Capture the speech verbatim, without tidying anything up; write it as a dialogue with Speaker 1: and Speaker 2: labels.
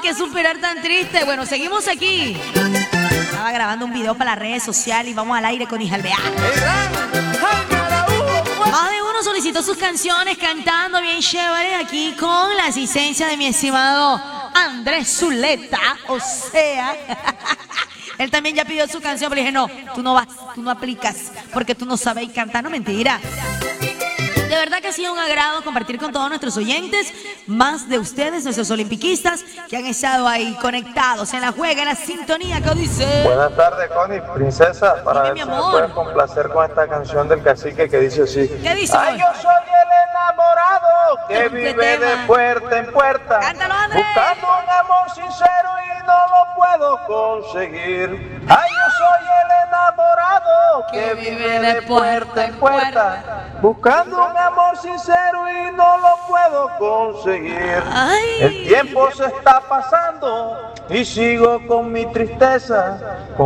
Speaker 1: que superar tan triste. Bueno, seguimos aquí. Estaba grabando un video para las redes sociales y vamos al aire con Ijalbea. Más de uno solicitó sus canciones cantando bien chévere aquí con la asistencia de mi estimado Andrés Zuleta. O sea, él también ya pidió su canción, pero dije, no, tú no vas, tú no aplicas, porque tú no sabes cantar, no mentira. De verdad que ha sido un agrado compartir con todos nuestros oyentes, más de ustedes, nuestros olimpiquistas, que han estado ahí conectados en la juega, en la sintonía que dice.
Speaker 2: Buenas tardes, Connie, princesa, para
Speaker 1: Dime,
Speaker 2: ver
Speaker 1: mi
Speaker 2: si me
Speaker 1: amor.
Speaker 2: puedes complacer con esta canción del cacique que dice así.
Speaker 1: ¿Qué dice?
Speaker 2: Ay, yo soy el enamorado que
Speaker 1: Este
Speaker 2: vive
Speaker 1: tema.
Speaker 2: de puerta en puerta,
Speaker 1: Cántalo, Andrés.
Speaker 2: buscando un amor sincero y no lo puedo conseguir. Ay, yo soy el enamorado que vive de puerta en puerta, buscando un amor sincero y no lo puedo conseguir.
Speaker 1: Ay.
Speaker 2: El tiempo se está pasando y sigo con mi tristeza.